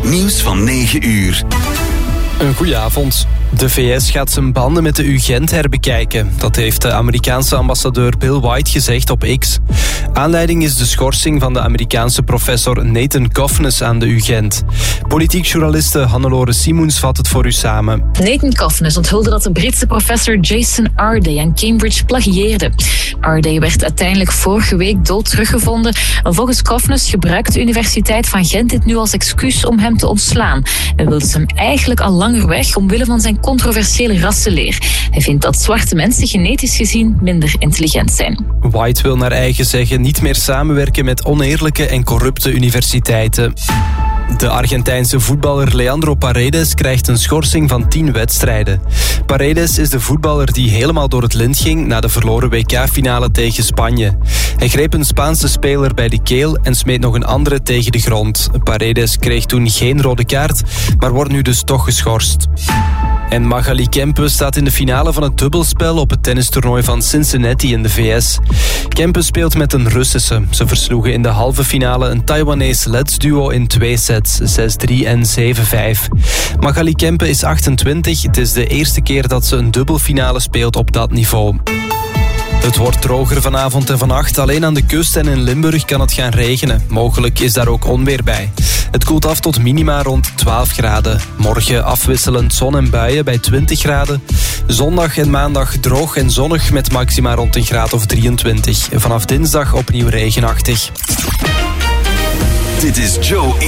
Nieuws van 9 uur. Een goeie avond. De VS gaat zijn banden met de UGent herbekijken. Dat heeft de Amerikaanse ambassadeur Bill White gezegd op X. Aanleiding is de schorsing van de Amerikaanse professor Nathan Kofnes aan de UGent. Politiek journaliste Hannelore Simoens vat het voor u samen. Nathan Kofnes onthulde dat de Britse professor Jason Arday aan Cambridge plagieerde. Arday werd uiteindelijk vorige week dood teruggevonden. En volgens Kofnes gebruikt de Universiteit van Gent dit nu als excuus om hem te ontslaan. En wil ze hem eigenlijk al langer weg omwille van zijn controversiële rassenleer. Hij vindt dat zwarte mensen genetisch gezien minder intelligent zijn. White wil naar eigen zeggen niet meer samenwerken met oneerlijke en corrupte universiteiten. De Argentijnse voetballer Leandro Paredes krijgt een schorsing van 10 wedstrijden. Paredes is de voetballer die helemaal door het lint ging na de verloren WK-finale tegen Spanje. Hij greep een Spaanse speler bij de keel en smeet nog een andere tegen de grond. Paredes kreeg toen geen rode kaart, maar wordt nu dus toch geschorst. En Magali Kempe staat in de finale van het dubbelspel op het tennistoernooi van Cincinnati in de VS. Kempe speelt met een Russische. Ze versloegen in de halve finale een Taiwanese ledsduo in 2 sets, 6-3 en 7-5. Magali Kempe is 28. Het is de eerste keer dat ze een dubbelfinale speelt op dat niveau. Het wordt droger vanavond en vannacht. Alleen aan de kust en in Limburg kan het gaan regenen. Mogelijk is daar ook onweer bij. Het koelt af tot minima rond 12 graden. Morgen afwisselend zon en buien bij 20 graden. Zondag en maandag droog en zonnig met maxima rond een graad of 23. Vanaf dinsdag opnieuw regenachtig. Dit is Joe